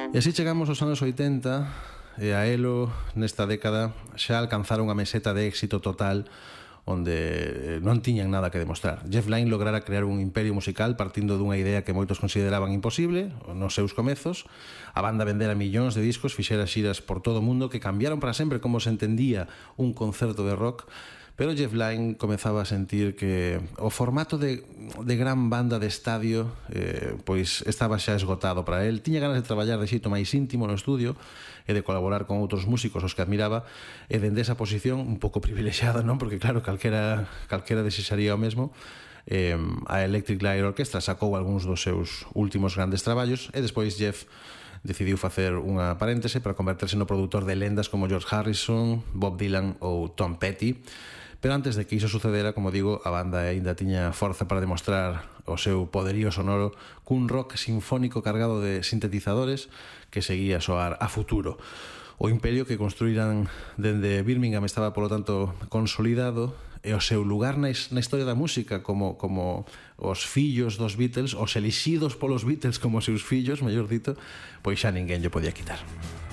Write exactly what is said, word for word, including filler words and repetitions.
E así chegamos aos anos oitenta e a Elo nesta década xa alcanzaron a meseta de éxito total onde non tiñan nada que demostrar. Jeff Lynne lograra crear un imperio musical partindo dunha idea que moitos consideraban imposible nos seus comezos. A banda vendera millóns de discos, fixera xiras por todo o mundo que cambiaron para sempre como se entendía un concerto de rock. Pero Jeff Lynne comezaba a sentir que o formato de, de gran banda de estadio eh, pois estaba xa esgotado para él. Tiña ganas de traballar de xeito máis íntimo no estudio e de colaborar con outros músicos os que admiraba, e dende esa posición un pouco privilexiada, non? Porque claro, calquera, calquera desexaría o mesmo. eh, a Electric Light Orchestra sacou algúns dos seus últimos grandes traballos e despois Jeff decidiu facer unha paréntese para converterse no produtor de lendas como George Harrison, Bob Dylan ou Tom Petty. Pero antes de que iso sucedera, como digo, a banda ainda tiña forza para demostrar o seu poderío sonoro cun rock sinfónico cargado de sintetizadores que seguía a soar a futuro. O imperio que construíran dende Birmingham estaba, polo tanto, consolidado, e o seu lugar na historia da música como, como os fillos dos Beatles, os elixidos polos Beatles como seus fillos, mellor dito, pois xa ninguén lle podía quitar.